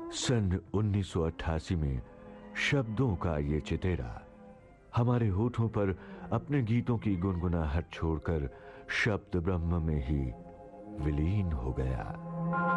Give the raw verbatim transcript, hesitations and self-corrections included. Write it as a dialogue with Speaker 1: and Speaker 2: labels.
Speaker 1: सन उन्नीस सौ अट्ठासी में शब्दों का ये चितेरा हमारे होठों पर अपने गीतों की गुनगुनाहट छोड़कर शब्द ब्रह्म में ही विलीन हो गया।